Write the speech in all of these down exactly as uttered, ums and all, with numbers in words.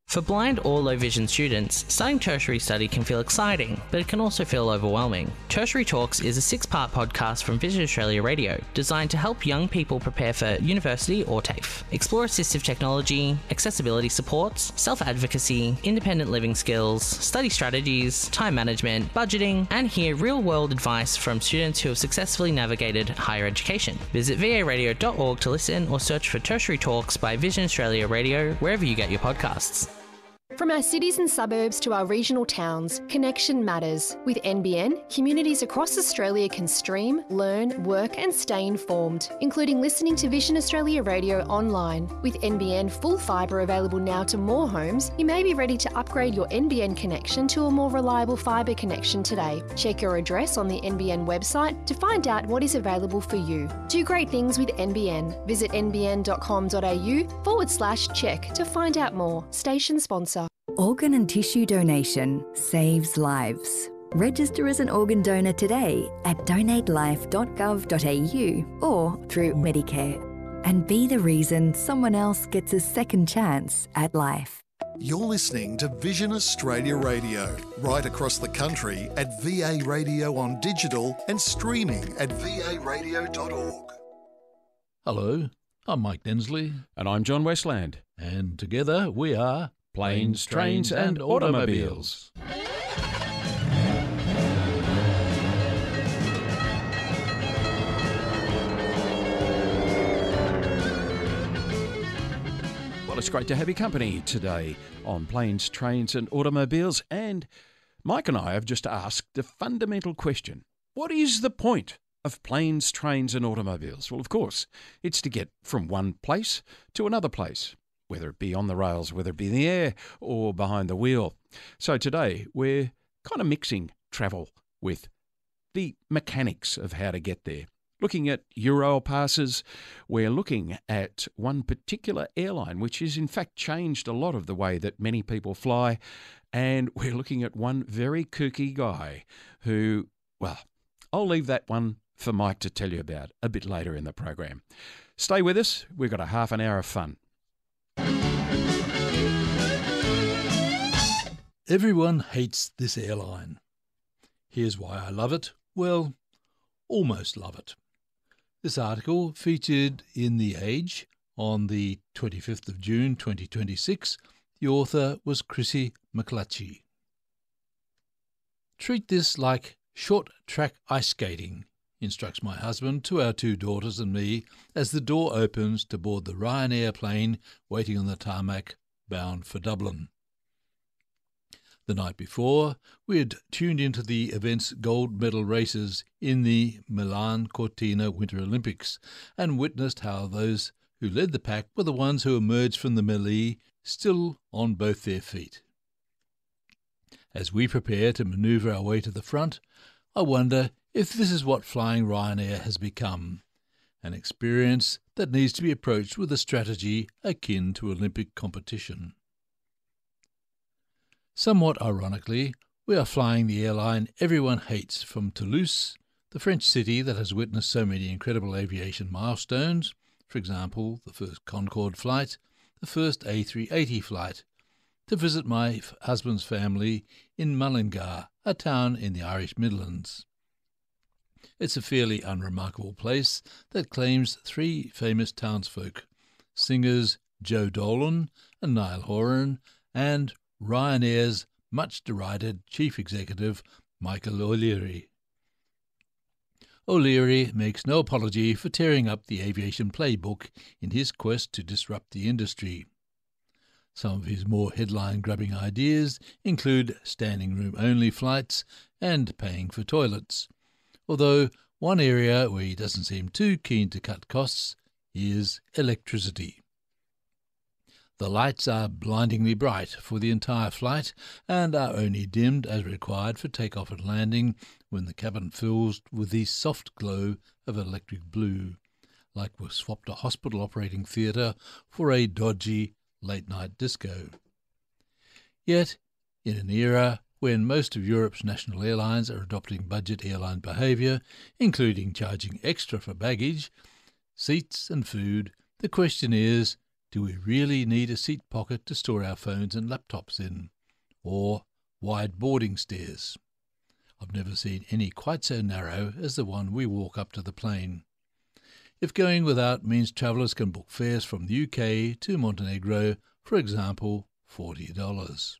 For blind or low vision students, starting tertiary study can feel exciting, but it can also feel overwhelming. Tertiary Talks is a six-part podcast from Vision Australia Radio, designed to help young people prepare for university or TAFE. Explore assistive technology, accessibility supports, self-advocacy, independent living skills, study strategies, time management, budgeting, and hear real-world advice from students who have successfully navigated higher education. Visit v a radio dot org to listen or search for Tertiary Talks by Vision Australia Radio wherever you get your podcasts. From our cities and suburbs to our regional towns, connection matters. With N B N, communities across Australia can stream, learn, work and stay informed, including listening to Vision Australia Radio online. With N B N full fibre available now to more homes, you may be ready to upgrade your N B N connection to a more reliable fibre connection today. Check your address on the N B N website to find out what is available for you. Do great things with N B N. Visit nbn.com.au forward slash check to find out more. Station sponsor. Organ and tissue donation saves lives. Register as an organ donor today at donate life dot gov dot a u or through Medicare, and be the reason someone else gets a second chance at life. You're listening to Vision Australia Radio, right across the country at V A Radio on digital and streaming at v a radio dot org. Hello, I'm Mike Densley. And I'm John Westland. And together we are Planes, Trains and Automobiles. Well, it's great to have your company today on Planes, Trains and Automobiles. And Mike and I have just asked the fundamental question: what is the point of planes, trains and automobiles? Well, of course, it's to get from one place to another place, whether it be on the rails, whether it be in the air or behind the wheel. So today we're kind of mixing travel with the mechanics of how to get there. Looking at Eurail passes, we're looking at one particular airline which has in fact changed a lot of the way that many people fly, and we're looking at one very kooky guy who, well, I'll leave that one for Mike to tell you about a bit later in the program. Stay with us, we've got a half an hour of fun. Everyone hates this airline. Here's why I love it. Well, almost love it. This article featured in The Age on the twenty-fifth of June twenty twenty-six. The author was Chrissy McClatchy. Treat this like short-track ice skating, instructs my husband to our two daughters and me as the door opens to board the Ryanair plane waiting on the tarmac bound for Dublin. The night before, we had tuned into the event's gold medal races in the Milan Cortina Winter Olympics and witnessed how those who led the pack were the ones who emerged from the melee still on both their feet. As we prepare to manoeuvre our way to the front, I wonder if this is what flying Ryanair has become, an experience that needs to be approached with a strategy akin to Olympic competition. Somewhat ironically, we are flying the airline everyone hates from Toulouse, the French city that has witnessed so many incredible aviation milestones, for example, the first Concorde flight, the first A three eighty flight, to visit my husband's family in Mullingar, a town in the Irish Midlands. It's a fairly unremarkable place that claims three famous townsfolk, singers Joe Dolan and Niall Horan, and Ryanair's much-derided chief executive Michael O'Leary. O'Leary makes no apology for tearing up the aviation playbook in his quest to disrupt the industry. Some of his more headline-grabbing ideas include standing room-only flights and paying for toilets, although one area where he doesn't seem too keen to cut costs is electricity. The lights are blindingly bright for the entire flight and are only dimmed as required for takeoff and landing when the cabin fills with the soft glow of electric blue, like we've swapped a hospital operating theatre for a dodgy late-night disco. Yet, in an era when most of Europe's national airlines are adopting budget airline behaviour, including charging extra for baggage, seats and food, the question is, Do we really need a seat pocket to store our phones and laptops in? Or wide boarding stairs? I've never seen any quite so narrow as the one we walk up to the plane. If going without means travellers can book fares from the U K to Montenegro, for example, forty dollars.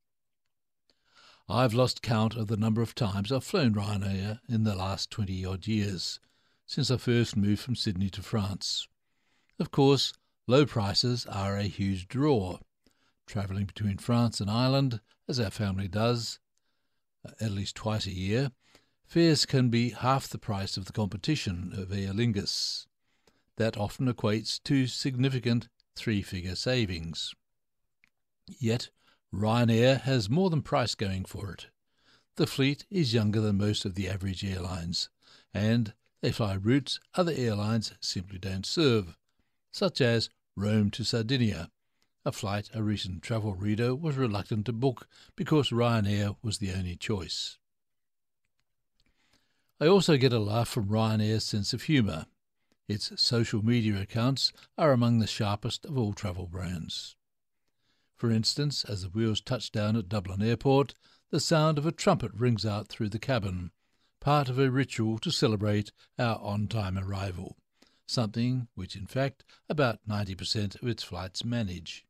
I've lost count of the number of times I've flown Ryanair in the last twenty-odd years, since I first moved from Sydney to France. Of course, low prices are a huge draw. Travelling between France and Ireland, as our family does, at least twice a year, fares can be half the price of the competition of Aer Lingus. That often equates to significant three-figure savings. Yet, Ryanair has more than price going for it. The fleet is younger than most of the average airlines, and they fly routes other airlines simply don't serve, such as Rome to Sardinia, a flight a recent travel reader was reluctant to book because Ryanair was the only choice. I also get a laugh from Ryanair's sense of humour. Its social media accounts are among the sharpest of all travel brands. For instance, as the wheels touch down at Dublin Airport, the sound of a trumpet rings out through the cabin, part of a ritual to celebrate our on-time arrival, something which in fact about ninety percent of its flights manage.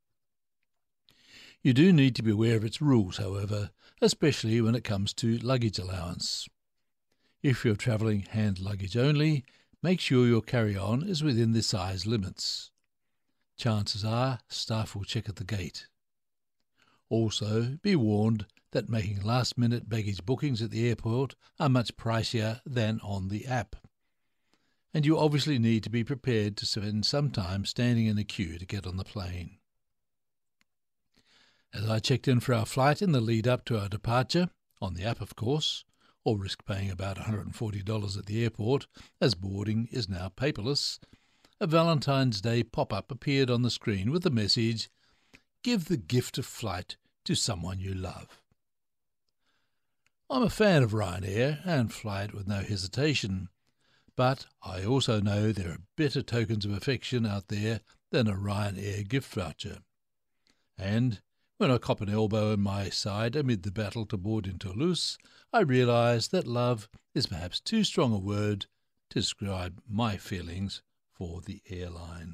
You do need to be aware of its rules, however, especially when it comes to luggage allowance. If you're travelling hand luggage only, make sure your carry-on is within the size limits. Chances are staff will check at the gate. Also, be warned that making last-minute baggage bookings at the airport are much pricier than on the app. And you obviously need to be prepared to spend some time standing in a queue to get on the plane. As I checked in for our flight in the lead-up to our departure, on the app of course, or risk paying about one hundred forty dollars at the airport, as boarding is now paperless, a Valentine's Day pop-up appeared on the screen with the message, "Give the gift of flight to someone you love." I'm a fan of Ryanair and fly it with no hesitation, but I also know there are better tokens of affection out there than a Ryanair gift voucher. And when I cop an elbow in my side amid the battle to board in Toulouse, I realise that love is perhaps too strong a word to describe my feelings for the airline.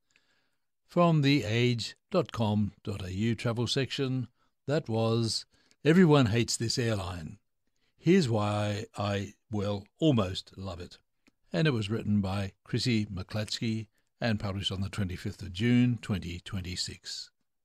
From the age dot com dot a u travel section, that was "Everyone Hates This Airline. Here's Why I, well, Almost Love It." And it was written by Chrissy McClatchy and published on the twenty-fifth of June twenty twenty-six.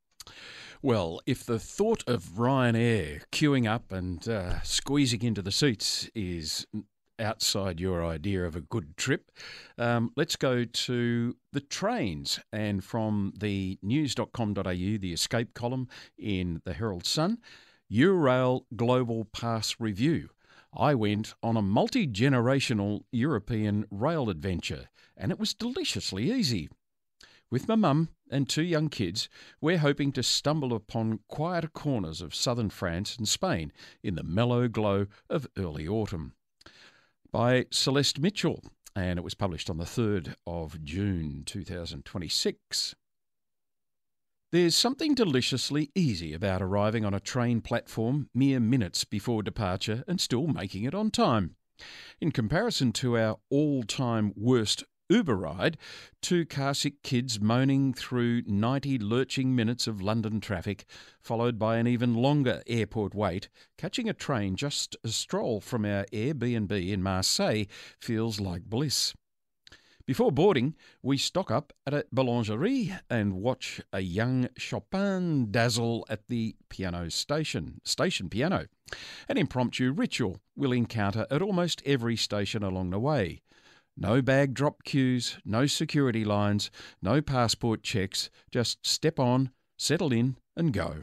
Well, if the thought of Ryanair queuing up and uh, squeezing into the seats is outside your idea of a good trip, um, let's go to the trains. And from the news dot com dot a u, the escape column in the Herald Sun, Eurail Global Pass Review. I went on a multi-generational European rail adventure, and it was deliciously easy. With my mum and two young kids, we're hoping to stumble upon quieter corners of southern France and Spain in the mellow glow of early autumn. By Celeste Mitchell, and it was published on the third of June two thousand twenty-six. There's something deliciously easy about arriving on a train platform mere minutes before departure and still making it on time. In comparison to our all-time worst Uber ride, two car-sick kids moaning through ninety lurching minutes of London traffic, followed by an even longer airport wait, catching a train just a stroll from our Airbnb in Marseille feels like bliss. Before boarding, we stock up at a boulangerie and watch a young Chopin dazzle at the piano station, station piano, an impromptu ritual we'll encounter at almost every station along the way. No bag drop queues, no security lines, no passport checks, just step on, settle in and go.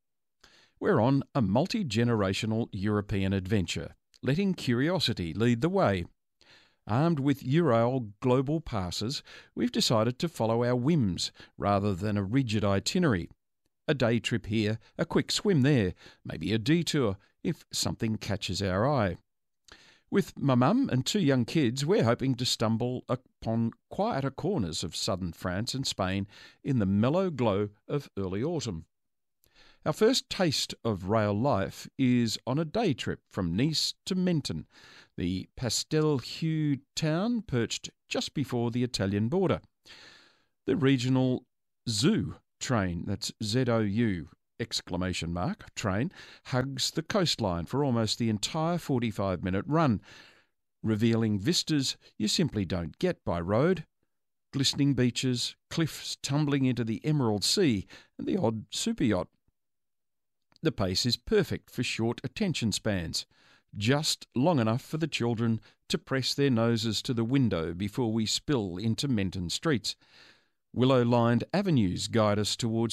We're on a multi-generational European adventure, letting curiosity lead the way. Armed with Eurail Global Passes, we've decided to follow our whims rather than a rigid itinerary. A day trip here, a quick swim there, maybe a detour if something catches our eye. With my mum and two young kids, we're hoping to stumble upon quieter corners of southern France and Spain in the mellow glow of early autumn. Our first taste of rail life is on a day trip from Nice to Menton, the pastel-hued town perched just before the Italian border. The regional Zoo train, that's Z O U exclamation mark, train, hugs the coastline for almost the entire forty-five minute run, revealing vistas you simply don't get by road. Glistening beaches, cliffs tumbling into the emerald sea, and the odd super yacht. The pace is perfect for short attention spans, just long enough for the children to press their noses to the window before we spill into Menton streets. Willow-lined avenues guide us towards